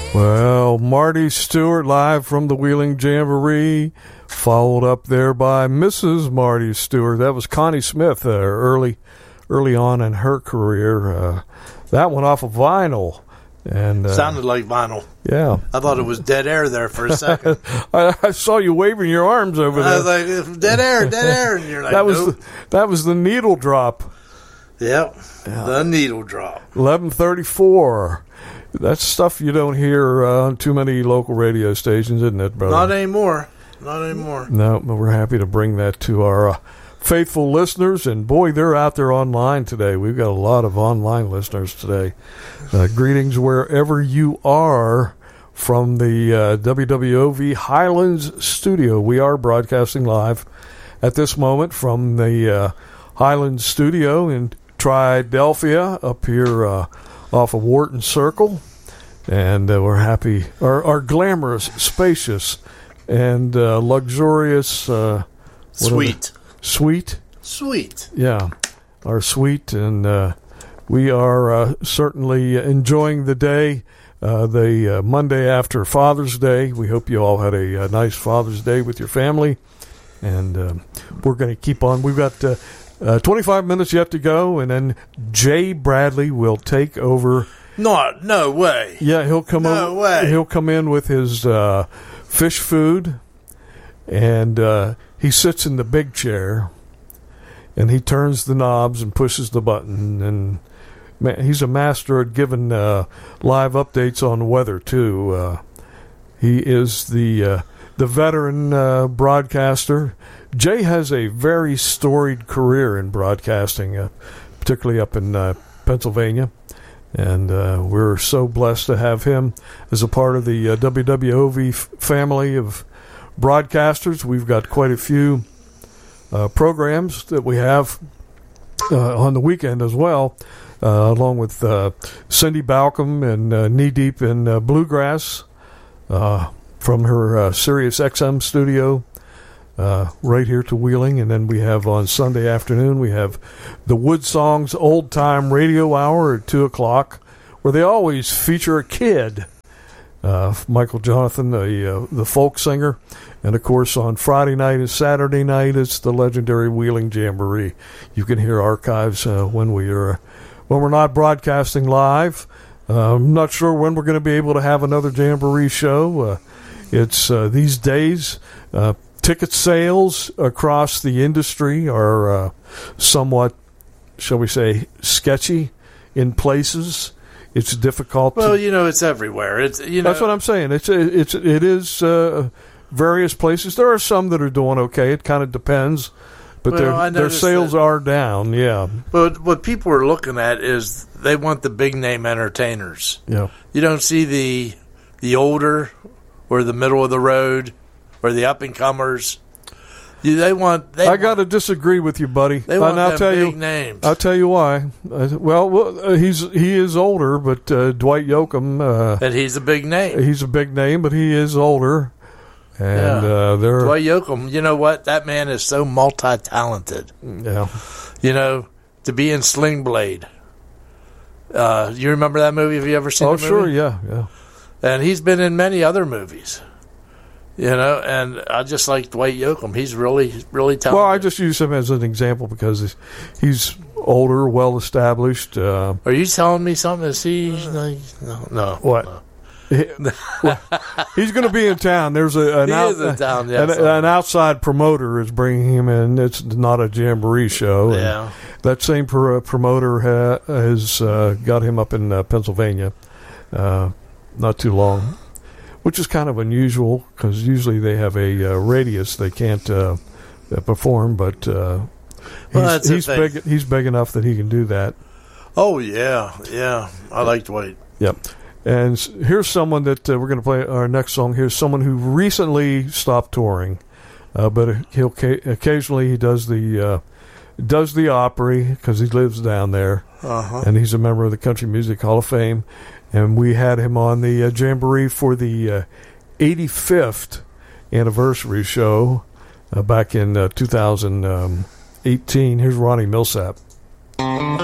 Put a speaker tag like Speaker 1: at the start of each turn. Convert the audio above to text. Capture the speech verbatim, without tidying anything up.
Speaker 1: Well, Marty Stewart live from the Wheeling Jamboree, followed up there by Missus Marty Stewart. That was Connie Smith uh, early early on in her career. Uh, that one off of vinyl. And uh,
Speaker 2: sounded like vinyl.
Speaker 1: Yeah.
Speaker 2: I thought it was dead air there for a second.
Speaker 1: I, I saw you waving your arms over there.
Speaker 2: I was like, dead air, dead air. And you're like,
Speaker 1: that was
Speaker 2: nope.
Speaker 1: the, that was the needle drop.
Speaker 2: Yep, yeah. The needle drop.
Speaker 1: eleven thirty-four. That's stuff you don't hear uh, on too many local radio stations, isn't it, brother?
Speaker 2: Not anymore. Not anymore.
Speaker 1: No, but we're happy to bring that to our uh, faithful listeners. And, boy, they're out there online today. We've got a lot of online listeners today. Uh, greetings wherever you are from the uh, W W O V Highlands studio. We are broadcasting live at this moment from the uh, Highlands studio in Triadelphia up here uh, off of Wharton Circle. And uh, we're happy, our, our glamorous, spacious, and uh, luxurious uh,
Speaker 2: suite.
Speaker 1: Suite?
Speaker 2: Suite.
Speaker 1: Yeah, our suite. And uh, we are uh, certainly enjoying the day, uh, the uh, Monday after Father's Day. We hope you all had a, a nice Father's Day with your family. And uh, we're going to keep on. We've got uh, uh, twenty-five minutes yet to go, and then Jay Bradley will take over.
Speaker 2: No, no way.
Speaker 1: Yeah, he'll come.
Speaker 2: No
Speaker 1: o-
Speaker 2: way.
Speaker 1: He'll come in with his uh, fish food, and uh, he sits in the big chair, and he turns the knobs and pushes the button, and man, he's a master at giving uh, live updates on the weather too. Uh, he is the uh, the veteran uh, broadcaster. Jay has a very storied career in broadcasting, uh, particularly up in uh, Pennsylvania. And uh, we're so blessed to have him as a part of the uh, W W O V f- family of broadcasters. We've got quite a few uh, programs that we have uh, on the weekend as well, uh, along with uh, Cindy Balcom and uh, Knee Deep in uh, Bluegrass uh, from her uh, Sirius X M studio. Uh, right here to Wheeling. And then we have on Sunday afternoon, we have the Wood Songs Old Time Radio Hour at two o'clock, where they always feature a kid. Uh, Michael Jonathan, the, uh, the folk singer. And, of course, on Friday night and Saturday night, it's the legendary Wheeling Jamboree. You can hear archives uh, when, we are, when we're not broadcasting live. Uh, I'm not sure when we're going to be able to have another Jamboree show. Uh, it's uh, these days... Uh, Ticket sales across the industry are uh, somewhat, shall we say, sketchy in places. It's difficult.
Speaker 2: Well,
Speaker 1: to,
Speaker 2: you know, it's everywhere. It's you know
Speaker 1: that's what I'm saying. It's it's it is uh, various places. There are some that are doing okay. It kind of depends, but
Speaker 2: well,
Speaker 1: their their sales
Speaker 2: that,
Speaker 1: are down. Yeah.
Speaker 2: But what people are looking at is they want the big name entertainers.
Speaker 1: Yeah.
Speaker 2: You don't see the the older or the middle of the road. Or the up and comers, they want. They
Speaker 1: I got to disagree with you, buddy.
Speaker 2: They want
Speaker 1: and I'll
Speaker 2: them
Speaker 1: tell
Speaker 2: big
Speaker 1: you,
Speaker 2: names.
Speaker 1: I'll tell you why. Uh, well, well uh, he's he is older, but uh, Dwight Yoakam. Uh,
Speaker 2: and he's a big name.
Speaker 1: He's a big name, but he is older. And
Speaker 2: yeah.
Speaker 1: uh, they're
Speaker 2: Dwight Yoakam. You know what? That man is so multi-talented.
Speaker 1: Yeah.
Speaker 2: You know, to be in Sling Blade. Uh, you remember that movie? Have you ever seen?
Speaker 1: Oh,
Speaker 2: the movie?
Speaker 1: sure, yeah, yeah.
Speaker 2: And he's been in many other movies. You know, and I just like Dwight Yoakam. He's really, really talented.
Speaker 1: Well, I just use him as an example because he's, he's older, well established. Uh,
Speaker 2: Are you telling me something? Is he? No, no.
Speaker 1: What?
Speaker 2: No.
Speaker 1: He, well, he's going to be in town. There's a an,
Speaker 2: he
Speaker 1: out,
Speaker 2: is in town, yes,
Speaker 1: an, an outside promoter is bringing him in. It's not a jamboree show.
Speaker 2: Yeah.
Speaker 1: That same pro- promoter ha, has uh, got him up in uh, Pennsylvania uh, not too long. Which is kind of unusual because usually they have a uh, radius they can't uh, uh, perform, but uh,
Speaker 2: well,
Speaker 1: he's, he's big. He's big enough that he can do that.
Speaker 2: Oh yeah, yeah. I like Dwight.
Speaker 1: Yep. And here's someone that uh, we're going to play our next song. Here's someone who recently stopped touring, uh, but he'll ca- occasionally he does the uh, does the Opry because he lives down there,
Speaker 2: uh-huh.
Speaker 1: and he's a member of the Country Music Hall of Fame. And we had him on the uh, Jamboree for the uh, eighty-fifth anniversary show uh, back in uh, two thousand eighteen. Here's Ronnie Milsap.